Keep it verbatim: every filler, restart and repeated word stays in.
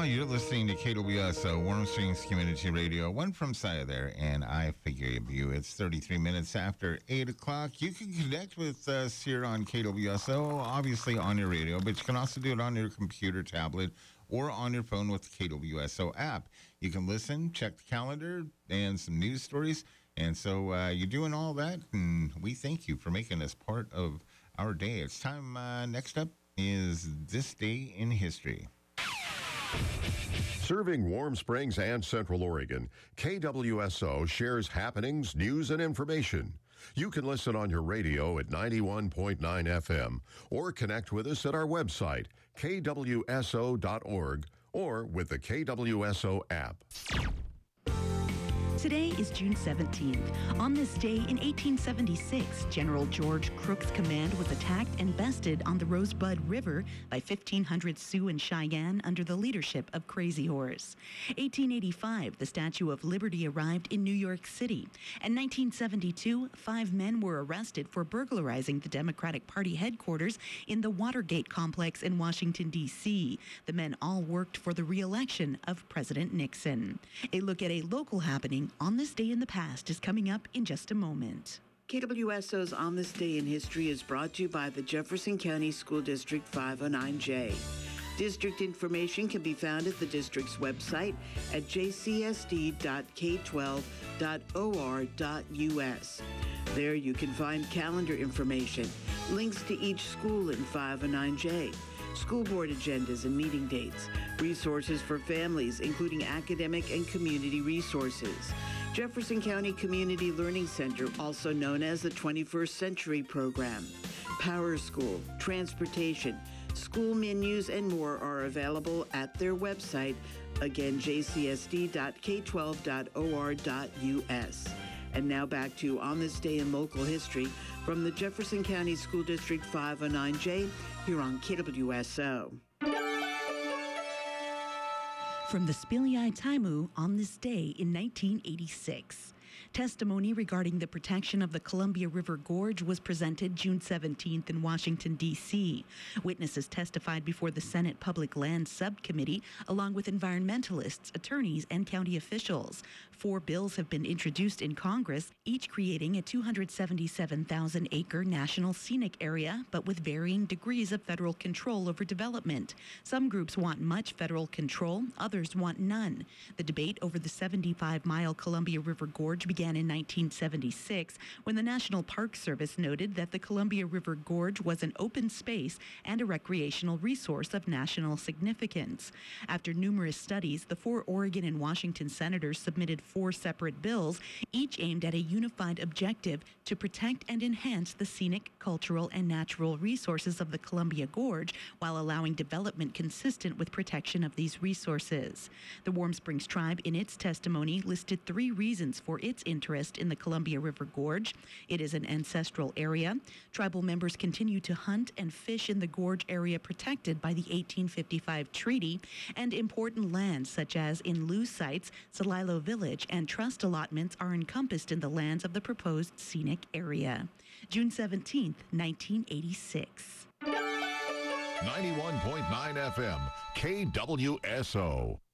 Aloha, you're listening to K W S, uh, Warm Springs Community Radio. One from Saya there, and I figure you. It's thirty-three minutes after eight o'clock. You can connect with us here on K W S O, obviously on your radio, but you can also do it on your computer, tablet, or on your phone with the K W S O app. You can listen, check the calendar, and some news stories. And so uh, you're doing all that, and we thank you for making us part of our day. It's time. Uh, next up is This Day in History. Serving Warm Springs and Central Oregon, K W S O shares happenings, news, and information. You can listen on your radio at ninety-one point nine F M or connect with us at our website, K W S O dot org, or with the K W S O app. Today is June seventeenth. On this day in eighteen seventy-six, General George Crook's command was attacked and bested on the Rosebud River by fifteen hundred Sioux and Cheyenne under the leadership of Crazy Horse. eighteen eighty-five, the Statue of Liberty arrived in New York City. And nineteen seventy-two, five men were arrested for burglarizing the Democratic Party headquarters in the Watergate complex in Washington, D C. The men all worked for the re-election of President Nixon. A look at a local happening on this day in the past is coming up in just a moment. K W S O's On This Day in History is brought to you by the Jefferson County School District five oh nine J. District information can be found at the district's website at j c s d dot k twelve dot o r dot u s. There you can find calendar information, links to each school in five oh nine J, school board agendas and meeting dates, resources for families, including academic and community resources. Jefferson County Community Learning Center, also known as the twenty-first Century Program. Power School, transportation, school menus, and more are available at their website, again, j c s d dot k twelve dot o r dot u s. And now back to On This Day in Local History from the Jefferson County School District five oh nine J here on K W S O. From the Spiliai Taimu on this day in nineteen eighty-six. Testimony regarding the protection of the Columbia River Gorge was presented June seventeenth in Washington, D C. Witnesses testified before the Senate Public Lands Subcommittee, along with environmentalists, attorneys, and county officials. Four bills have been introduced in Congress, each creating a two hundred seventy-seven thousand acre national scenic area, but with varying degrees of federal control over development. Some groups want much federal control, others want none. The debate over the seventy-five mile Columbia River Gorge began in nineteen seventy-six when the National Park Service noted that the Columbia River Gorge was an open space and a recreational resource of national significance. After numerous studies, the four Oregon and Washington senators submitted four separate bills, each aimed at a unified objective to protect and enhance the scenic, cultural, and natural resources of the Columbia Gorge while allowing development consistent with protection of these resources. The Warm Springs Tribe, in its testimony, listed three reasons for its interest in the Columbia River Gorge. It is an ancestral area. Tribal members continue to hunt and fish in the gorge area protected by the eighteen fifty-five treaty, and important lands such as in lieu sites, Celilo Village, and trust allotments are encompassed in the lands of the proposed scenic area. June seventeenth, nineteen eighty-six. ninety-one point nine F M, K W S O.